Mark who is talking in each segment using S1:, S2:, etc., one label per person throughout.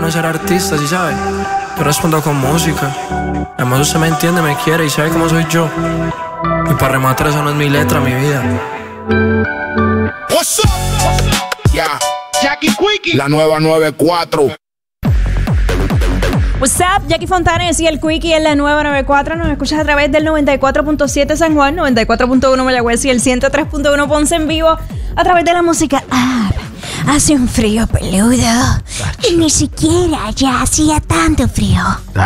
S1: No ser artista, ¿sí sabes? Yo respondo con música. Además usted me entiende, me quiere y sabe cómo soy yo. Y para rematar eso no es mi letra, mi vida.
S2: What's up? Yeah. Jackie Quickie. La nueva 94.
S3: What's up, Jackie Fontanes y el Quickie en la nueva 94. Nos escuchas a través del 94.7 San Juan, 94.1 Mayagüez y el 103.1 Ponce en vivo a través de la música app. Hace un frío peludo y ni siquiera ya hacía tanto frío.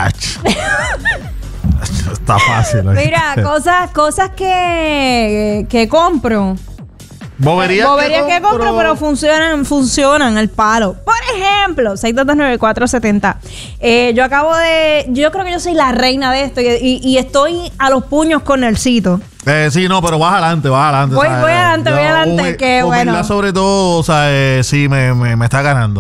S4: Está fácil.
S3: Mira, cosas que compro.
S4: Boberías
S3: que compro, pero funcionan al palo. Por ejemplo, 6229470. Yo creo que yo soy la reina de esto y estoy a los puños con Nelsito.
S4: Sí, no, pero vas adelante.
S3: Voy adelante, que bueno.
S4: Sobre todo, o sea, sí, me está ganando.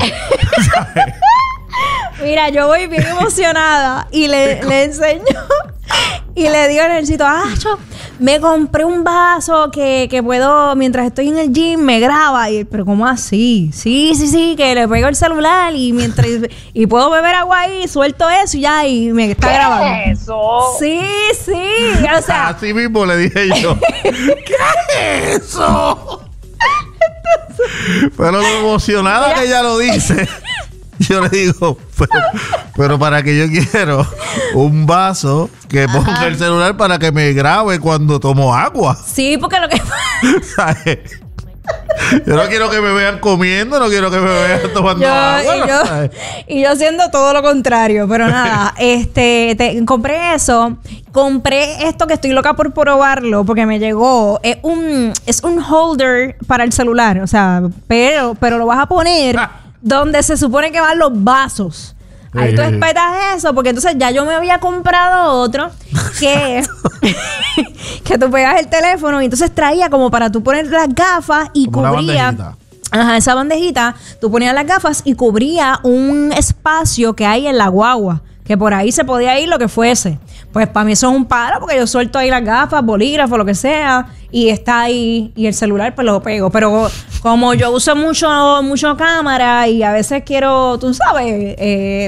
S3: Mira, yo voy bien emocionada y le enseño y le digo a Nelsito, yo me compré un vaso que puedo, mientras estoy en el gym, me graba. Pero ¿cómo así? Sí, que le pego el celular y puedo beber agua ahí, suelto eso y ya, y me está grabando.
S5: ¿Qué es eso?
S3: Sí, o sea.
S4: Así mismo le dije yo. ¿Qué es eso? Pero lo emocionada que ella lo dice. Yo le digo, pero para que yo quiero un vaso que ponga el celular para que me grabe cuando tomo agua.
S3: Sí, porque lo que...
S4: ¿Sabes? Yo no quiero que me vean comiendo, no quiero que me vean tomando agua.
S3: Y yo haciendo todo lo contrario, pero nada, compré eso. Compré esto que estoy loca por probarlo porque me llegó. Es un holder para el celular, o sea, pero lo vas a poner donde se supone que van los vasos. Ahí tú espetas eso, porque entonces ya yo me había comprado otro que tú pegas el teléfono y entonces traía como para tú poner las gafas y como cubría... esa bandejita, tú ponías las gafas y cubría un espacio que hay en la guagua, que por ahí se podía ir lo que fuese. Pues para mí eso es un palo, porque yo suelto ahí las gafas, bolígrafo, lo que sea, y está ahí, y el celular pues lo pego. Pero como yo uso mucho cámara y a veces quiero, tú sabes,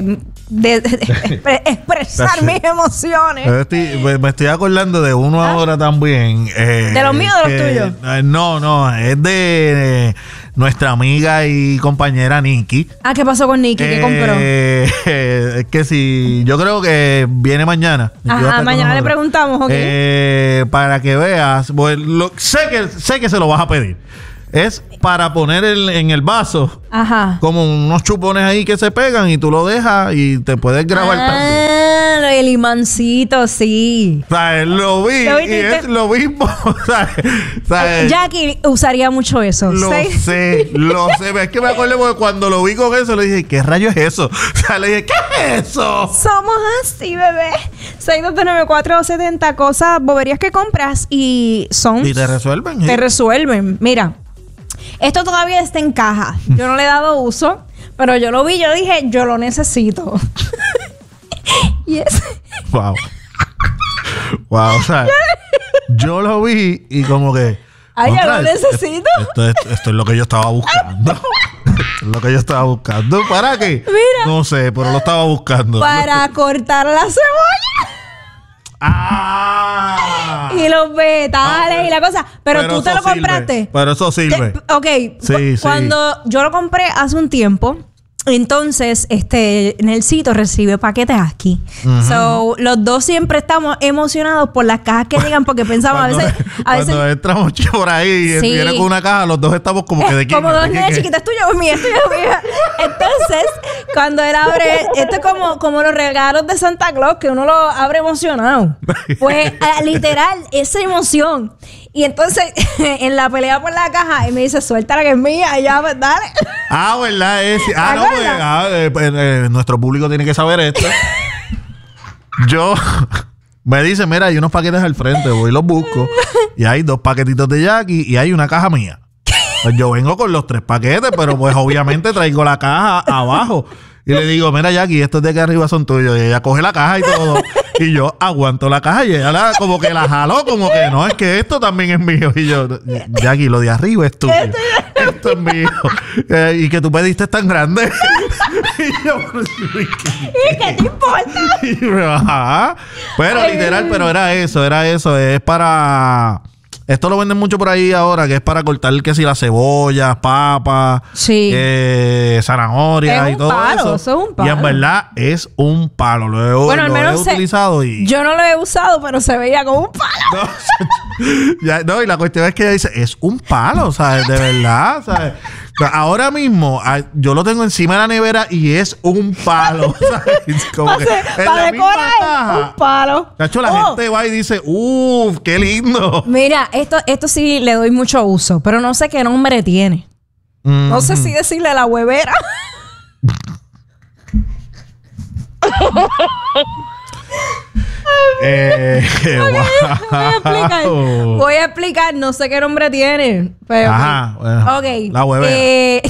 S3: expresar mis emociones.
S4: Me estoy acordando de uno ahora también.
S3: ¿De los míos o de los tuyos?
S4: No, es de nuestra amiga y compañera Nikki.
S3: ¿Qué pasó con Nikki? ¿Qué compró?
S4: Es que si yo creo que viene mañana.
S3: Mañana le preguntamos, ¿ok?
S4: Para que veas, pues, sé que se lo vas a pedir. Es para poner en el vaso como unos chupones ahí que se pegan y tú lo dejas y te puedes grabar también.
S3: El imancito, sí.
S4: O sea, lo vi y es lo mismo.
S3: Jackie usaría mucho eso.
S4: Lo sé. Es que me acuerdo porque cuando lo vi con eso le dije, ¿qué rayo es eso? O sea, le dije, ¿qué es eso?
S3: Somos así, bebé. 6229470, cosas, boberías que compras y te
S4: resuelven.
S3: Te resuelven. Mira, esto todavía está en caja. Yo no le he dado uso, pero yo lo vi, yo dije, yo lo necesito.
S4: Wow, o sea, yo lo vi y como que...
S3: ya lo necesito.
S4: Esto es lo que yo estaba buscando. Es lo que yo estaba buscando. ¿Para qué?
S3: Mira.
S4: No sé, pero lo estaba buscando.
S3: Para cortar la cebolla. Y los vegetales y la cosa. Pero tú te lo compraste.
S4: Pero eso sirve.
S3: Cuando yo lo compré hace un tiempo, entonces Nelsito recibe paquetes aquí. So, los dos siempre estamos emocionados por las cajas que llegan porque pensamos a veces
S4: cuando entramos por ahí y viene con una caja, los dos estamos como que de quién.
S3: Como dos nenes chiquitas, tuya o mía, mía. Entonces, cuando él abre, esto es como los regalos de Santa Claus, que uno lo abre emocionado. Pues literal, esa emoción. Y entonces, en la pelea por la caja, él me dice, suéltala que es mía. Y ya, pues, dale.
S4: ¿Verdad? Nuestro público tiene que saber esto. Yo... Me dice, mira, hay unos paquetes al frente. Voy y los busco. Y hay 2 paquetitos de Jackie y hay una caja mía. Pues yo vengo con los 3 paquetes, pero pues obviamente traigo la caja abajo. Y le digo, mira, Jackie, estos de aquí arriba son tuyos. Y ella coge la caja y todo. Y yo aguanto la caja y ella como que la jaló, como que no, es que esto también es mío. Y yo, Jackie, lo de arriba es tuyo. Esto es mío. Y que tú pediste tan grande. Y
S3: ¿Y qué te importa?
S4: Ajá. Pero literal, pero era eso. Es para... Esto lo venden mucho por ahí ahora, que es para cortar que si las cebollas, papas,
S3: Sí.
S4: zanahorias
S3: Es
S4: y
S3: un
S4: todo
S3: palo,
S4: eso.
S3: eso es un palo.
S4: Y en verdad es un palo.
S3: Bueno, al
S4: lo
S3: menos
S4: he utilizado y...
S3: yo no lo he usado, pero se veía como un palo.
S4: No, y la cuestión es que ella dice, es un palo, ¿sabes? De verdad, ¿sabes? Ahora mismo, yo lo tengo encima de la nevera y es un palo, ¿sabes? Como que en
S3: Para
S4: la misma
S3: decorar,
S4: caja.
S3: un palo.
S4: Cacho, la gente va y dice, qué lindo.
S3: Mira, esto sí le doy mucho uso, pero no sé qué nombre tiene. No sé si decirle la huevera. Voy a explicar, no sé qué nombre tiene. Pero,
S4: Ajá, bueno,
S3: ok.
S4: la huevera.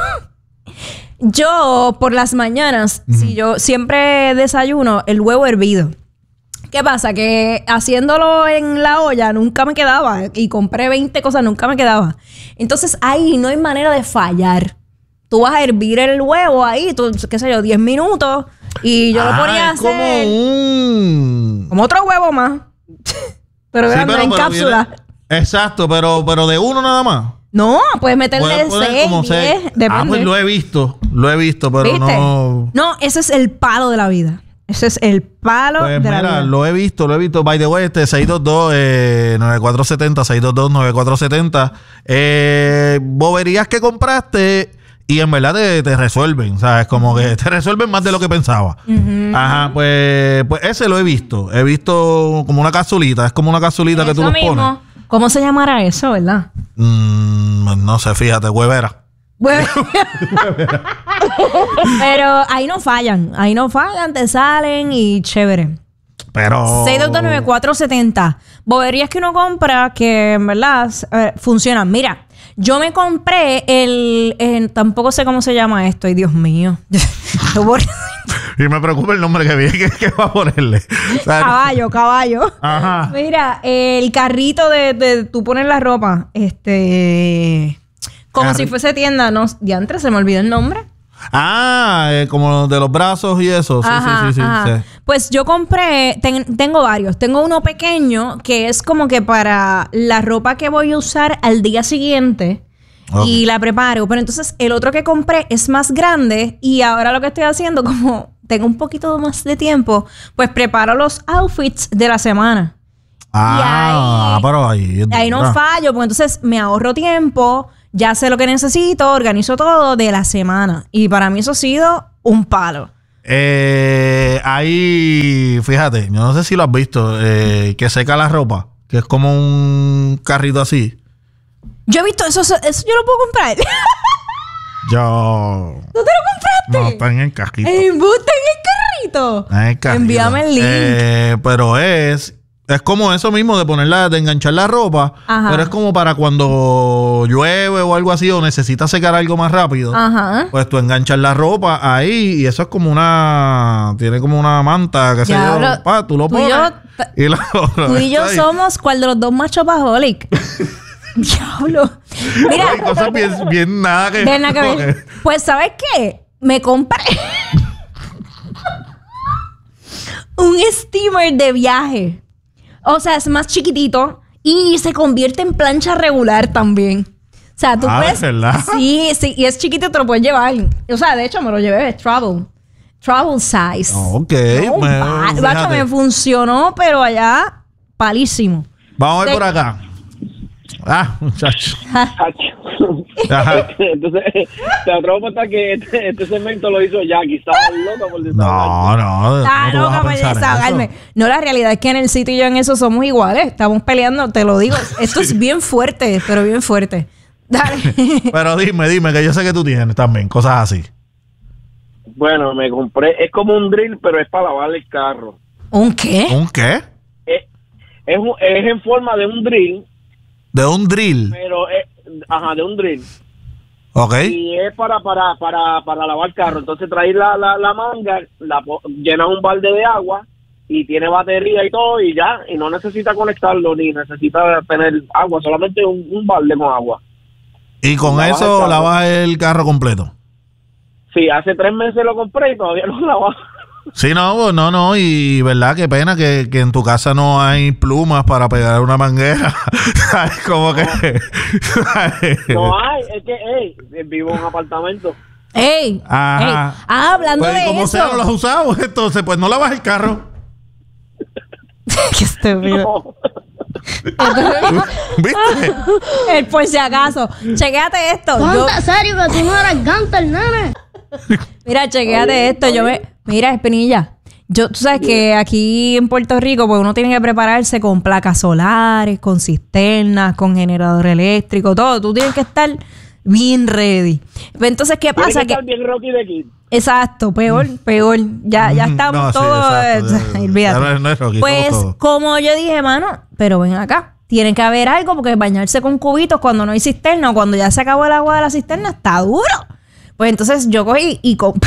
S3: Yo, por las mañanas, si yo siempre desayuno el huevo hervido. ¿Qué pasa? Que haciéndolo en la olla nunca me quedaba. Y compré 20 cosas, nunca me quedaba. Entonces ahí no hay manera de fallar. Tú vas a hervir el huevo ahí, qué sé yo, 10 minutos. Y yo lo ponía a
S4: es
S3: hacer
S4: como
S3: como otro huevo más. Pero
S4: Sí,
S3: grande, en cápsula.
S4: Exacto, pero de uno nada más.
S3: No, puedes meterle
S4: Puedes poner
S3: 6,
S4: como
S3: 10,
S4: seis.
S3: depende.
S4: Pues lo he visto, pero
S3: ¿Viste?
S4: no...
S3: No, ese es el palo de la vida. Ese es el palo
S4: Pues
S3: de la
S4: mira,
S3: vida.
S4: lo he visto. By the way, 622-9470, 622-9470. Boberías que compraste y en verdad te resuelven, ¿sabes? Como que te resuelven más de lo que pensaba. Ajá, pues ese lo he visto. He visto como una capsulita. Es como una capsulita que tú
S3: Eso
S4: los pones.
S3: mismo. ¿Cómo se llamará eso, verdad?
S4: No sé, fíjate, huevera.
S3: Bueno. Pero ahí no fallan, te salen y chévere.
S4: Pero...
S3: 6229470. Boberías que uno compra que en verdad funcionan. Mira, yo me compré tampoco sé cómo se llama esto. Ay, Dios mío.
S4: Y me preocupa el nombre que viene, que va a ponerle.
S3: Caballo.
S4: Ajá.
S3: Mira, el carrito de tú pones la ropa. Como si fuese tienda. No, diantre, se me olvidó el nombre.
S4: Como de los brazos y eso. Sí,
S3: Ajá,
S4: sí.
S3: Pues yo compré, tengo varios. Tengo uno pequeño que es como que para la ropa que voy a usar al día siguiente.
S4: Okay.
S3: Y la preparo. Pero entonces el otro que compré es más grande. Y ahora lo que estoy haciendo, como tengo un poquito más de tiempo, pues preparo los outfits de la semana.
S4: Pero ahí
S3: no fallo, porque entonces me ahorro tiempo. Ya sé lo que necesito, organizo todo de la semana. Y para mí eso ha sido un palo.
S4: Ahí, fíjate, yo no sé si lo has visto, que seca la ropa, que es como un carrito así.
S3: Yo he visto eso yo lo puedo comprar.
S4: Yo...
S3: ¿Tú te lo compraste?
S4: No, está en el casquito.
S3: ¿Embuste en el carrito?
S4: Está en el casquito.
S3: Envíame el link.
S4: Pero es como eso mismo de de enganchar la ropa.
S3: Ajá.
S4: Pero es como para cuando llueve o algo así o necesitas secar algo más rápido.
S3: Ajá.
S4: Pues tú enganchas la ropa ahí y eso es como tiene como una manta, qué sé yo. Tú lo pones.
S3: Tú y yo somos cual de los dos machopaholic. Diablo. Mira.
S4: Hay cosas bien nada que
S3: ver. Pues, ¿sabes qué? Me compré un steamer de viaje. O sea, es más chiquitito y se convierte en plancha regular también. O sea, tú puedes...
S4: ¿verdad?
S3: Sí, y es chiquito, te lo puedes llevar. O sea, de hecho, me lo llevé travel size.
S4: Ok.
S3: Me funcionó, pero allá, palísimo.
S4: Vamos a ver por acá. Muchacho. Ajá.
S5: Entonces, te atrevo hasta que este segmento lo hizo Jackie. Estaba loca por decir.
S3: Está loca por desahogarme. No, la realidad es que en el sitio y yo en eso somos iguales. Estamos peleando, te lo digo. Esto es bien fuerte, pero bien fuerte. Dale.
S4: Pero dime, que yo sé que tú tienes también cosas así.
S5: Bueno, me compré, es como un drill, pero es para lavar el carro.
S3: ¿Un qué?
S4: ¿Un qué?
S5: Es en forma de un drill.
S4: ¿De un drill?
S5: Pero de un drill.
S4: Ok.
S5: Y es para lavar carro. Entonces traes la manga, llenas un balde de agua y tiene batería y todo y ya. Y no necesita conectarlo ni necesita tener agua, solamente un balde con agua.
S4: Y con eso lavas el carro completo.
S5: Sí, hace 3 meses lo compré y todavía no lo lavaba.
S4: Sí, no, y verdad, qué pena que en tu casa no hay plumas para pegar una manguera. ¿Sabes? Como que...
S5: No hay, es que, vivo en un apartamento.
S3: ¡Ey!
S4: Ajá.
S3: ¡Ey! Hablando
S4: Pues,
S3: de
S4: como
S3: eso.
S4: sea, no lo has usado, entonces, pues no lavas el carro.
S3: Qué estúpido.
S5: No.
S4: ¿Viste?
S3: El por si acaso. Chequéate esto.
S6: Ponte serio que tú no eres Gunter, nene.
S3: Mira, chequéate esto. Mira, Espinilla. Tú sabes que aquí en Puerto Rico, pues uno tiene que prepararse con placas solares, con cisternas, con generador eléctrico, todo. Tú tienes que estar bien ready. Pues entonces, ¿qué
S5: Tiene
S3: pasa?
S5: que estar bien Rocky de aquí.
S3: Exacto, peor. Ya estamos
S4: No, sí,
S3: todos.
S4: exacto.
S3: Olvídate.
S4: Ahora no es Rocky,
S3: Pues,
S4: somos todos.
S3: como yo dije, mano, pero ven acá. Tiene que haber algo porque bañarse con cubitos cuando no hay cisterna o cuando ya se acabó el agua de la cisterna está duro. Pues entonces yo cogí y compré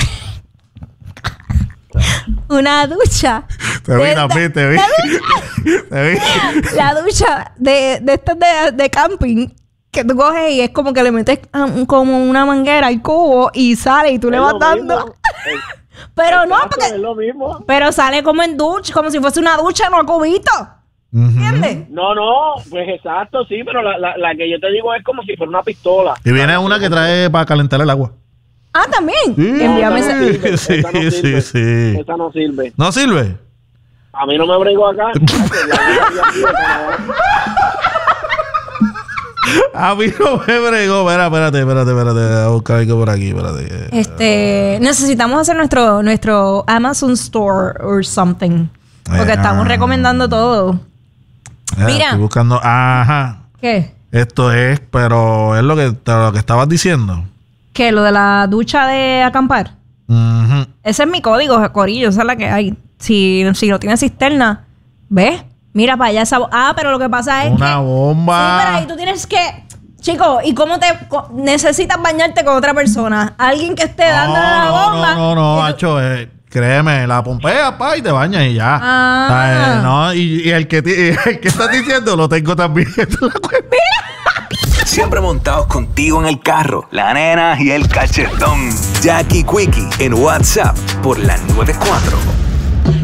S3: una ducha.
S4: Te vi, Napi, te vi. Te vi.
S3: La ducha de estas de camping. Que tú coges y es como que le metes como una manguera al cubo y sale y tú le
S5: Es
S3: vas
S5: lo
S3: dando.
S5: mismo.
S3: Pero no,
S5: Exacto,
S3: porque...
S5: es lo mismo.
S3: Pero sale como en ducha, como si fuese una ducha, no a cubito. ¿Entiendes?
S5: No, pues exacto, sí, pero la que yo te digo es como si fuera una pistola.
S4: Y viene una que trae para calentar el agua.
S3: Ah, también.
S4: Sí.
S3: Envíame
S5: Esa no
S3: ese.
S5: sirve,
S4: Sí,
S5: esa no sirve.
S4: sí.
S5: Esa no sirve.
S4: ¿No sirve?
S5: A mí no me bregó acá.
S4: A mí no me bregó. Espérate. Voy a buscar algo por aquí, espérate.
S3: Necesitamos hacer nuestro Amazon Store or something. Porque estamos recomendando todo. Mira.
S4: Estoy buscando. Ajá.
S3: ¿Qué?
S4: Esto es, pero es lo que estabas diciendo.
S3: ¿Qué? ¿Lo de la ducha de acampar?
S4: Ujú.
S3: Ese es mi código, Corillo. Esa es la que hay. Si no tiene cisterna, ¿ves? Mira para allá esa... pero lo que pasa es
S4: Una
S3: que...
S4: bomba.
S3: Sí, pero ahí tú tienes que... Chico, ¿y cómo necesitas bañarte con otra persona? Alguien que esté dando la bomba.
S4: No, macho, créeme, la pompeas, pa, y te bañas y ya.
S3: Ah.
S4: O sea, no, y el que estás diciendo lo tengo también.
S7: Siempre montados contigo en el carro, la nena y el cachetón. Jackie Quickie en WhatsApp por la 94.